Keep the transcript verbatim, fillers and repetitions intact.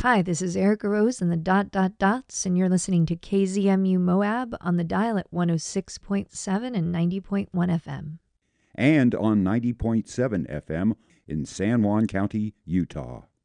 Hi, this is Erica Rose and the Dot Dot Dots, and you're listening to K Z M U Moab on the dial at one oh six point seven and ninety point one F M. And on ninety point seven F M in San Juan County, Utah.